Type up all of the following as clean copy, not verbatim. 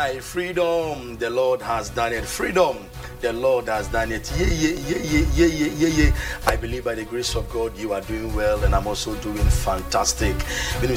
My freedom, the Lord has done it. Freedom, the Lord has done it. Yeah. I believe by the grace of God you are doing well, and I'm also doing fantastic. We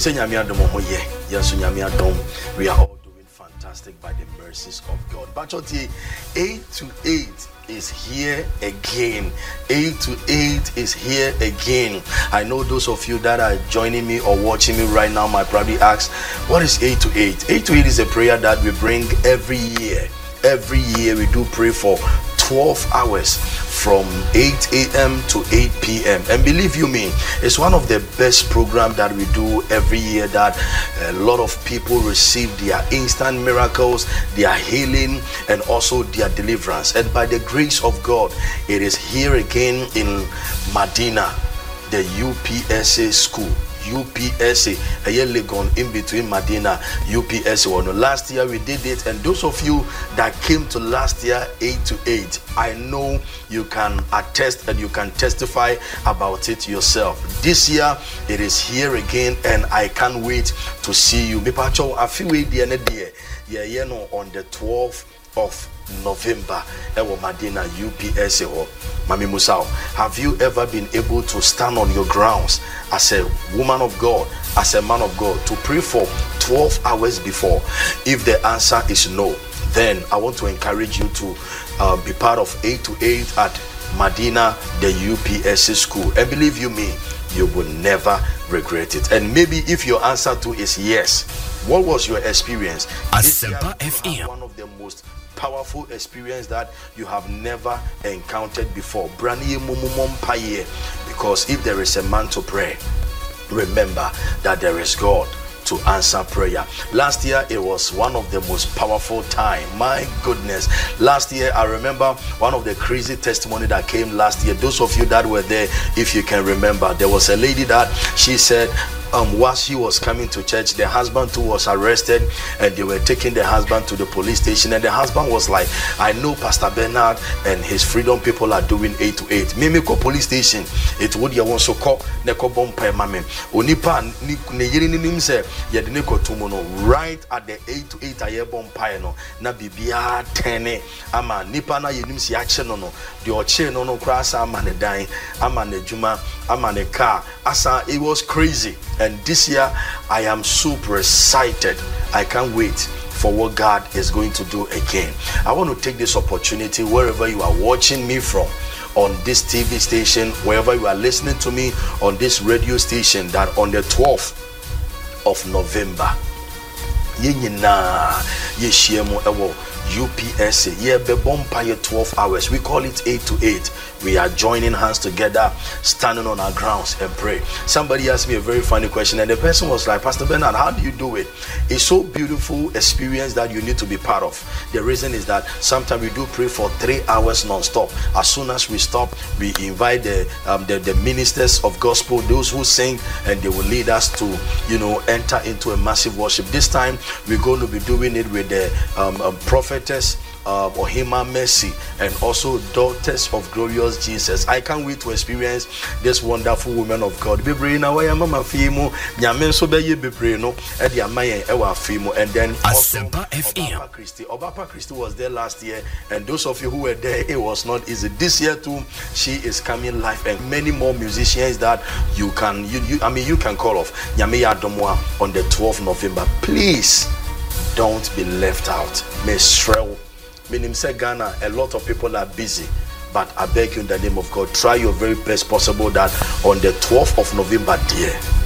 are all doing fantastic by the mercies of God. But 8 to 8 is here again. 8 to 8 is here again. I know those of you that are joining me or watching me right now might probably ask, what is 8 to 8? 8 to 8 is a prayer that we bring every year. Every year we do pray for 12 hours from 8 a.m. to 8 p.m. And believe you me, it's one of the best programs that we do every year, that a lot of people receive their instant miracles, their healing, and also their deliverance. And by the grace of God, it is here again in Medina, the UPSA school. UPSA, a year Legon in between Medina, UPSA. Last year we did it, and those of you that came to last year 8 to 8, I know you can attest and you can testify about it yourself. This year it is here again, and I can't wait to see you. I feel on the 12th of November, Medina UPSA. Mami Musao, have you ever been able to stand on your grounds as a woman of God, as a man of God, to pray for 12 hours before? If the answer is no, then I want to encourage you to be part of 8 to 8 at Medina, the UPSA school. And believe you me, you will never regret it. And maybe if your answer to is yes, what was your experience? Asempa FM. One of the most powerful experience that you have never encountered before. Because if there is a man to pray, remember that there is God to answer prayer. Last year it was one of the most powerful time. My goodness, last year I remember one of the crazy testimony that came last year. Those of you that were there, if you can remember, there was a lady that she said while she was coming to church, the husband too was arrested, and they were taking the husband to the police station, and the husband was like, I know Pastor Bernard and his freedom people are doing 8 to 8. Mimiko police station, it would you want so call neko bompa mame onipa ne yiri nim se ye de neko tumuno right at the 8 to 8 aye bompa no na bibia tene ama nipa na yenim si ache no no de oche no no kra sa ama ne dan ama ne djuma ama ne car asa. It was crazy. And this year, I am super excited. I can't wait for what God is going to do again. I want to take this opportunity, wherever you are watching me from, on this TV station, wherever you are listening to me on this radio station, that on the 12th of November, UPSA, yeah, 12 hours. We call it 8 to 8. We are joining hands together, standing on our grounds and pray. Somebody asked me a very funny question, and the person was like, Pastor Bernard, how do you do it? It's so beautiful experience that you need to be part of. The reason is that sometimes we do pray for 3 hours non-stop. As soon as we stop, we invite the ministers of gospel, those who sing, and they will lead us to, enter into a massive worship. This time we're going to be doing it with the prophetess Ohima Mercy, and also Daughters of Glorious Jesus. I can't wait to experience this wonderful woman of God. And then also Obapa Christie was there last year, and those of you who were there, it was not easy. This year too, she is coming live, and many more musicians that you can call off. Nyame Adomwa on the 12th November. Please don't be left out. Mesrel. Meaning say Ghana, a lot of people are busy, but I beg you in the name of God, try your very best possible that on the 12th of November, dear,